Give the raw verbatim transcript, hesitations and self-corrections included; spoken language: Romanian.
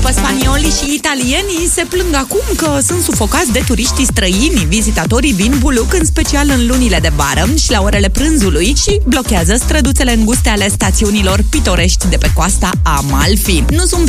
După spaniolii și italienii se plâng acum că sunt sufocați de turiștii străini. Vizitatorii vin buluc, în special în lunile de vară și la orele prânzului, și blochează străduțele înguste ale stațiunilor pitorești de pe coasta Amalfi. Nu sunt